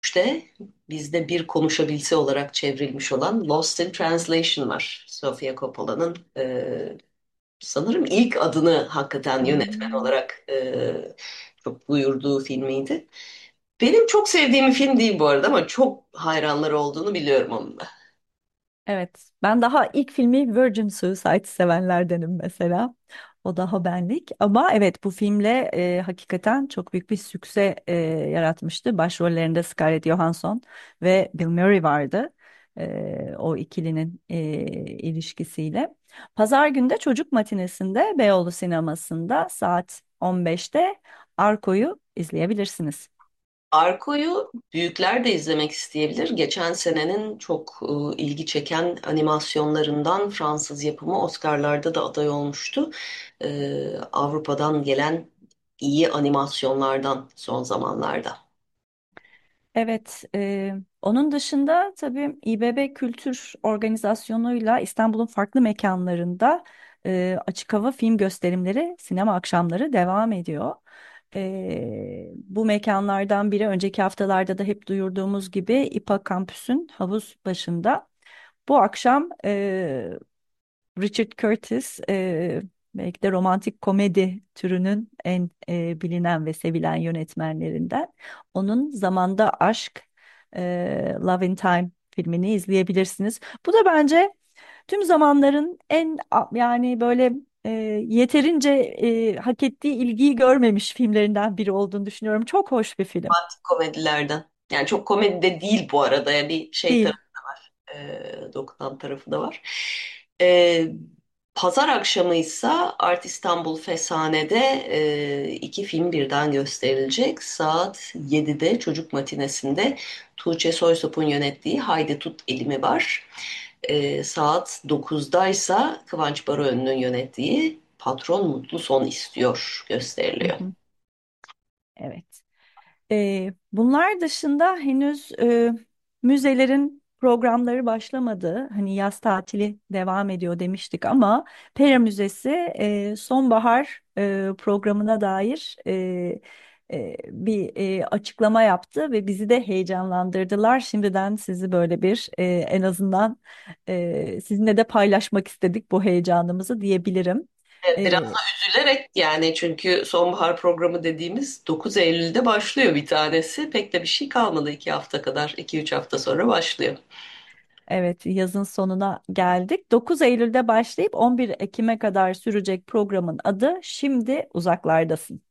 İşte bizde bir konuşabilse olarak çevrilmiş olan Lost in Translation var. Sofia Coppola'nın sanırım ilk adını hakikaten yönetmen Hmm. olarak çok duyurduğu filmiydi. Benim çok sevdiğim bir film değil bu arada ama çok hayranları olduğunu biliyorum onun da. Evet, ben daha ilk filmi Virgin Suicide sevenlerdenim mesela. O daha benlik. Ama evet bu filmle hakikaten çok büyük bir sükse yaratmıştı. Başrollerinde Scarlett Johansson ve Bill Murray vardı. O ikilinin ilişkisiyle. Pazar günü de çocuk matinesinde Beyoğlu Sineması'nda saat 15'te Arko'yu izleyebilirsiniz. Arko'yu büyükler de izlemek isteyebilir. Geçen senenin çok ilgi çeken animasyonlarından Fransız yapımı Oscar'larda da aday olmuştu. Avrupa'dan gelen iyi animasyonlardan son zamanlarda. Evet, onun dışında tabii İBB Kültür Organizasyonu'yla İstanbul'un farklı mekanlarında açık hava film gösterimleri, sinema akşamları devam ediyor. Bu mekanlardan biri önceki haftalarda da hep duyurduğumuz gibi İPA Kampüs'ün havuz başında. Bu akşam Richard Curtis belki de romantik komedi türünün en bilinen ve sevilen yönetmenlerinden. Onun Zamanda Aşk, Love in Time filmini izleyebilirsiniz. Bu da bence tüm zamanların yani böyle e, yeterince hak ettiği ilgiyi görmemiş filmlerinden biri olduğunu düşünüyorum. Çok hoş bir film. Komedilerden. Yani çok komedi de değil bu arada. Ya bir şey Değil. tarafı da var. Dokunan tarafı da var. E, Pazar akşamıysa Art İstanbul Fesane'de iki film birden gösterilecek. Saat 7'de çocuk matinesinde Tuğçe Soysop'un yönettiği Haydi Tut Elimi var. Saat 9'daysa Kıvanç Baroğlu'nun yönettiği Patron Mutlu Son İstiyor Hı gösteriliyor. hı. Evet. Bunlar dışında henüz müzelerin programları başlamadı. Hani yaz tatili devam ediyor demiştik ama Pera Müzesi sonbahar programına dair bir açıklama yaptı ve bizi de heyecanlandırdılar. Şimdiden sizi böyle bir en azından sizinle de paylaşmak istedik bu heyecanımızı diyebilirim. Evet, biraz E, da üzülerek yani çünkü sonbahar programı dediğimiz 9 Eylül'de başlıyor bir tanesi. Pek de bir şey kalmadı 2 hafta kadar. 2-3 hafta sonra başlıyor. Evet, yazın sonuna geldik. 9 Eylül'de başlayıp 11 Ekim'e kadar sürecek programın adı Şimdi Uzaklardasın.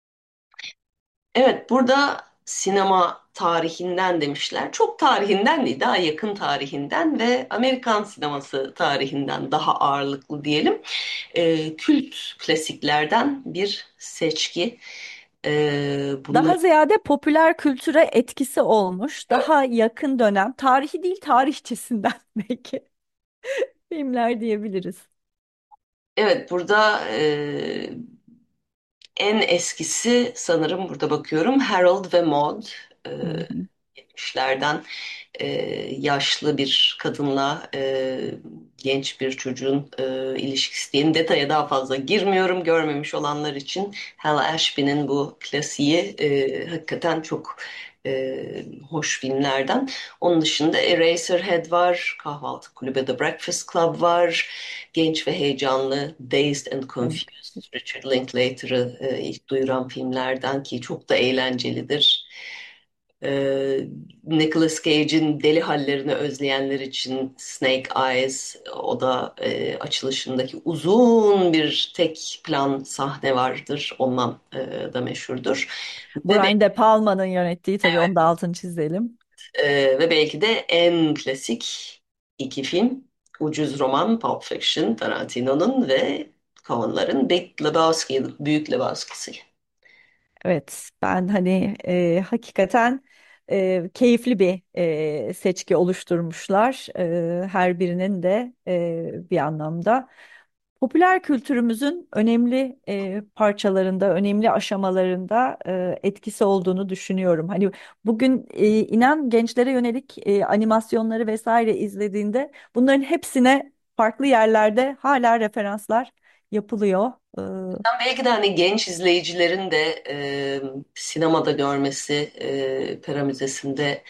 Evet, burada sinema tarihinden demişler. Çok tarihinden değil, daha yakın tarihinden ve Amerikan sineması tarihinden daha ağırlıklı diyelim. Kült klasiklerden bir seçki. Bunları Daha ziyade popüler kültüre etkisi olmuş, daha yakın dönem, tarihi değil tarihçesinden belki filmler diyebiliriz. evet burada en eskisi sanırım burada bakıyorum Harold ve Maude. Hı Ee, hı. 70'lerden e, yaşlı bir kadınla genç bir çocuğun ilişkisi diyelim. Detaya daha fazla girmiyorum. Görmemiş olanlar için Hal Ashby'nin bu klasiği hakikaten çok hoş filmlerden. Onun dışında Eraserhead var, Kahvaltı Kulübe The Breakfast Club var, genç ve heyecanlı Dazed and Evet. Confused, Richard Linklater'ı ilk duyuran filmlerden ki çok da eğlencelidir. Nicolas Cage'in deli hallerini özleyenler için Snake Eyes, o da açılışındaki uzun bir tek plan sahne vardır. Ondan da meşhurdur. Ve, Brian De Palma'nın yönettiği tabii onu da altını çizelim. ve belki de en klasik iki film. Ucuz Roman, Pulp Fiction, Tarantino'nun ve Coen'ların Big Lebowski, Büyük Lebowski'si. Evet, ben hani hakikaten keyifli bir seçki oluşturmuşlar. Her birinin de bir anlamda popüler kültürümüzün önemli parçalarında, önemli aşamalarında etkisi olduğunu düşünüyorum. Hani bugün inan gençlere yönelik animasyonları vesaire izlediğinde bunların hepsine farklı yerlerde hala referanslar yapılıyor. Belki de hani genç izleyicilerin de sinemada görmesi, Pera Müzesi'nde